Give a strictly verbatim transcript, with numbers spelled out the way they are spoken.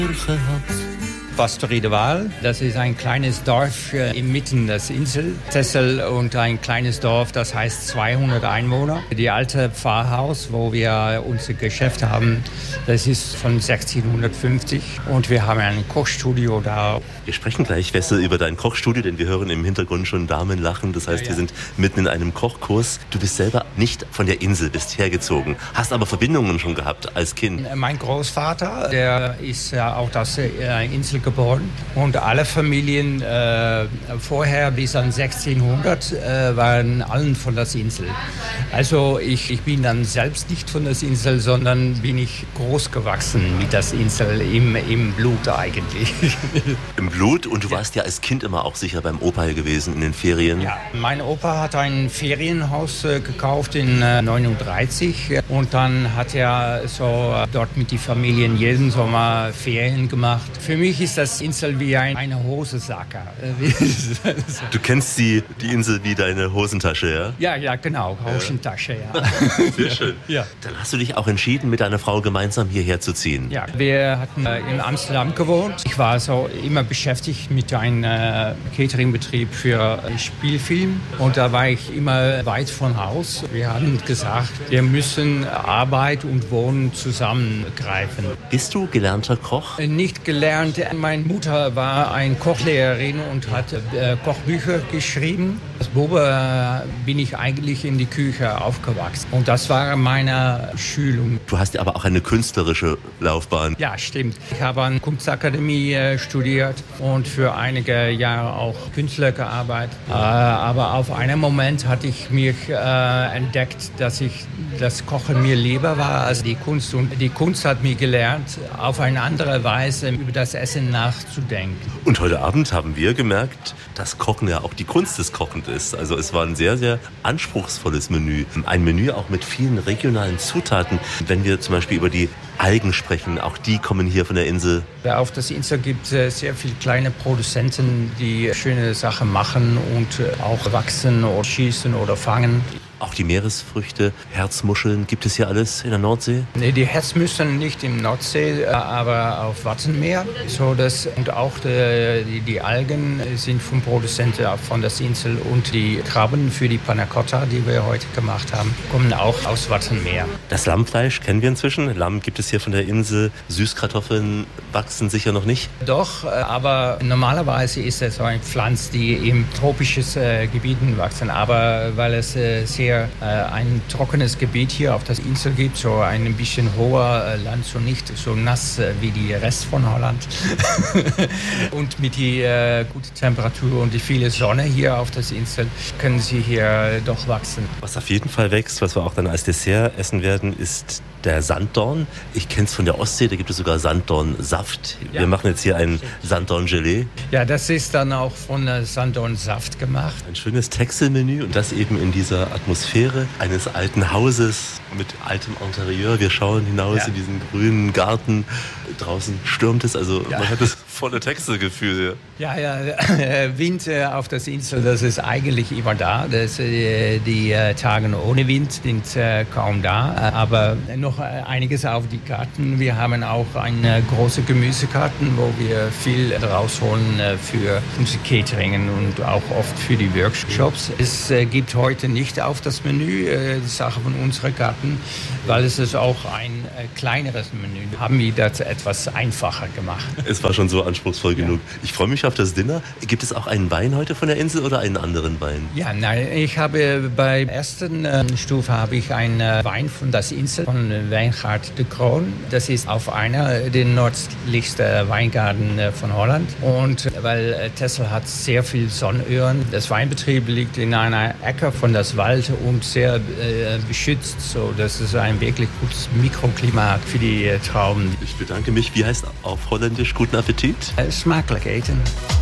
Pastorie de Waal, das ist ein kleines Dorf inmitten der Insel. Texel und ein kleines Dorf, das heißt zweihundert Einwohner. Die alte Pfarrhaus, wo wir unser Geschäft haben, das ist von sechzehnhundertfünfzig und wir haben ein Kochstudio da. Wir sprechen gleich, Wessel, über dein Kochstudio, denn wir hören im Hintergrund schon Damen lachen. Das heißt, ja, ja. wir sind mitten in einem Kochkurs. Du bist selber nicht von der Insel, bist hergezogen, hast aber Verbindungen schon gehabt als Kind. Mein Großvater, der ist ja auch aus der Insel geboren und alle Familien äh, vorher bis an sechzehnhundert äh, waren allen von der Insel. Also ich, ich bin dann selbst nicht von der Insel, sondern bin ich groß gewachsen mit der Insel im, im Blut eigentlich. Im Blut? Und du ja. warst ja als Kind immer auch sicher beim Opa gewesen in den Ferien? Ja, mein Opa hat ein Ferienhaus äh, gekauft in äh, neununddreißig und dann hat er so äh, dort mit den Familien jeden Sommer Ferien gemacht. Für mich ist das Insel wie ein, eine Hosensacker. Du kennst die, die Insel wie deine Hosentasche, ja? Ja, ja, genau, Hosentasche, ja. Sehr schön. Ja. Dann hast du dich auch entschieden, mit deiner Frau gemeinsam hierher zu ziehen. Ja, wir hatten äh, in Amsterdam gewohnt. Ich war so immer beschäftigt mit einem äh, Cateringbetrieb für äh, Spielfilm und da war ich immer weit von Haus. Wir haben gesagt, wir müssen Arbeit und Wohnen zusammengreifen. Bist du gelernter Koch? Äh, nicht gelernt. Meine Mutter war eine Kochlehrerin und hat äh, Kochbücher geschrieben. Als Bube äh, bin ich eigentlich in die Küche aufgewachsen und das war meine Schulung. Du hast aber auch eine künstlerische Laufbahn. Ja, stimmt. Ich habe an Kunstakademie äh, studiert und für einige Jahre auch Künstler gearbeitet. Äh, aber auf einen Moment hatte ich mich äh, entdeckt, dass ich das Kochen mir lieber war als die Kunst. Und die Kunst hat mir gelernt, auf eine andere Weise über das Essen nachzudenken. Und heute Abend haben wir gemerkt, dass Kochen ja auch die Kunst des Kochens ist. Also es war ein sehr, sehr anspruchsvolles Menü. Ein Menü auch mit vielen regionalen Zutaten. Wenn wir zum Beispiel über die Algen sprechen, auch die kommen hier von der Insel. Ja, auf der Insel gibt es sehr viele kleine Produzenten, die schöne Sachen machen und auch wachsen oder schießen oder fangen. Auch die Meeresfrüchte, Herzmuscheln, gibt es hier alles in der Nordsee? Nee, die Herzmuscheln nicht im Nordsee, aber auf Wattenmeer. So dass, und auch die, die, die Algen sind vom Produzenten von der Insel und die Krabben für die Panna Cotta, die wir heute gemacht haben, kommen auch aus Wattenmeer. Das Lammfleisch kennen wir inzwischen. Lamm gibt es hier von der Insel. Süßkartoffeln wachsen sicher noch nicht? Doch, aber normalerweise ist es so eine Pflanze, die in tropischen äh, Gebieten wachsen. Aber weil es äh, sehr Äh, ein trockenes Gebiet hier auf der Insel gibt, so ein bisschen hoher äh, Land, so nicht so nass äh, wie die Rest von Holland. Und mit der äh, guten Temperatur und die viele Sonne hier auf der Insel können sie hier äh, doch wachsen. Was auf jeden Fall wächst, was wir auch dann als Dessert essen werden, ist der Sanddorn. Ich kenne es von der Ostsee, da gibt es sogar Sanddornsaft. Ja. Wir machen jetzt hier ein Sanddorngelee. Ja, das ist dann auch von äh, Sanddornsaft gemacht. Ein schönes Texelmenü und das eben in dieser Atmosphäre eines alten Hauses mit altem Interieur. Wir schauen hinaus ja. in diesen grünen Garten. Draußen stürmt es, also ja. man hat das volle Texelgefühl. Ja, ja, ja. Wind äh, auf der Insel, das ist eigentlich immer da. Das, äh, die äh, Tage ohne Wind sind äh, kaum da, aber noch einiges auf die Karten. Wir haben auch eine große Gemüsekarten, wo wir viel rausholen äh, für unser Catering und auch oft für die Workshops. Es äh, gibt heute nicht auf das Menü äh, die Sache von unseren Karten, weil es ist auch ein äh, kleineres Menü. Haben wir das etwas einfacher gemacht. Es war schon so anspruchsvoll ja. genug. Ich freue mich auf das Dinner. Gibt es auch einen Wein heute von der Insel oder einen anderen Wein? Ja, nein, ich habe bei der ersten äh, Stufe habe ich einen äh, Wein von der Insel, von Wijngaard de Kroon. Das ist auf einer der nördlichsten Weingarten äh, von Holland. Und äh, weil äh, Texel hat sehr viel Sonnenöhren. Das Weinbetrieb liegt in einer Ecke von das Wald und sehr äh, beschützt. So, das ist ein wirklich gutes Mikroklima für die äh, Trauben. Ich bedanke mich. Wie heißt auf Holländisch guten Appetit? Äh, smakelijk eten.